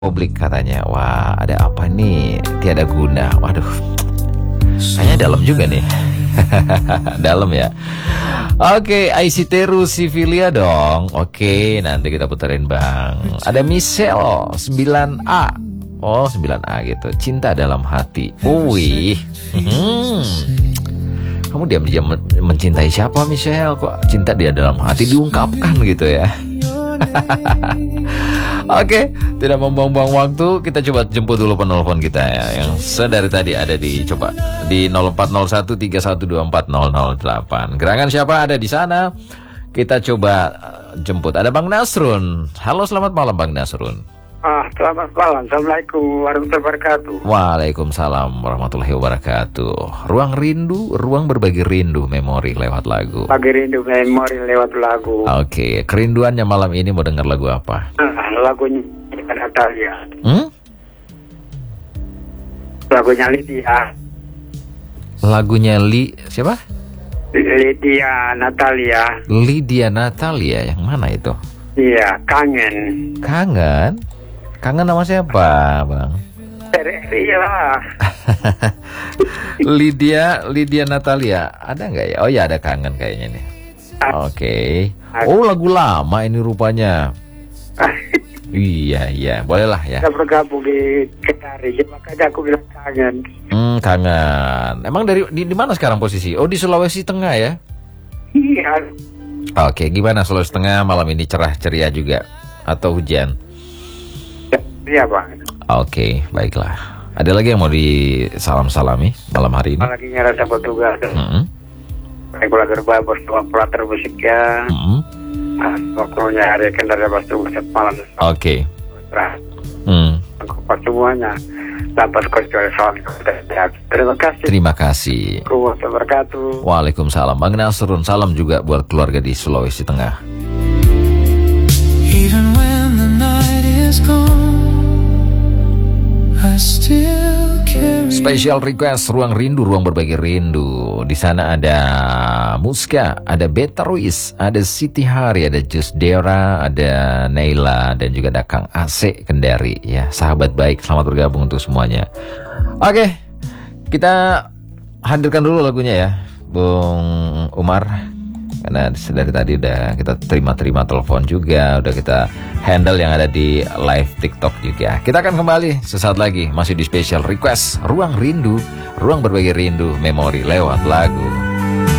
publik katanya. Wah, ada apa nih? Tiada guna. Waduh, kayaknya dalam juga nih. Dalam ya. Oke, Aisiteru Sivilia dong. Oke, nanti kita puterin Bang. Ada Michelle 9A. Oh, 9A gitu. Cinta dalam hati. Wih. Kamu diam-diam mencintai siapa, Michelle? Kok cinta dia dalam hati diungkapkan gitu ya? Oke, tidak membuang-buang waktu, kita coba jemput dulu penelpon kita ya, yang sedari tadi ada di 040131240008. Gerangan siapa ada di sana? Kita coba jemput. Ada Bang Nasrun. Halo, selamat malam Bang Nasrun. Selamat malam. Assalamualaikum warahmatullahi wabarakatuh. Waalaikumsalam warahmatullahi wabarakatuh. Ruang rindu, ruang berbagi rindu, memori lewat lagu. Bagi rindu memori lewat lagu. Oke, kerinduannya malam ini mau dengar lagu apa? Lagunya Natalia. Lagunya Lydia. Lagunya siapa? Lydia Natalia. Lydia Natalia, yang mana itu? Iya, kangen. Kangen? Kangen sama siapa, Bang? RRI lah. Lydia Natalia, ada nggak ya? Oh ya, ada kangen kayaknya nih. Oke. Oh, lagu lama ini rupanya. Iya, bolehlah ya. Kita bergabung di Kendari, makanya aku bilang kangen. Kangen. Emang di mana sekarang posisi? Oh, di Sulawesi Tengah ya? Iya. Oke, gimana Sulawesi Tengah malam ini, cerah ceria juga atau hujan? Iya Bang. Oke, baiklah. Ada lagi yang mau disalam-salami malam hari ini? Lagi ngerasa bertugas. Regular gerba bersama pelatar musiknya. Waktunya hari Kendari bersama malam. Oke. Kupas semuanya. Dapat kecuali salam. Terima kasih. Terima kasih. Warahmatullahi wabarakatuh. Waalaikumsalam. Bang Nasrun, salam juga buat keluarga di Sulawesi Tengah. Even when the night is gone, I still carry. Special request ruang rindu, ruang berbagi rindu. Di sana ada Muska, ada Beta Ruiz, ada Siti Hari, ada Jus Dera, ada Naila, dan juga ada Kang AC Kendari. Ya, sahabat baik, selamat bergabung untuk semuanya. Oke, kita hadirkan dulu lagunya ya, Bung Umar. Karena dari tadi udah kita terima telepon juga, udah kita handle yang ada di live TikTok juga. Kita akan kembali sesaat lagi, masih di special request ruang rindu, ruang berbagi rindu, memori lewat lagu.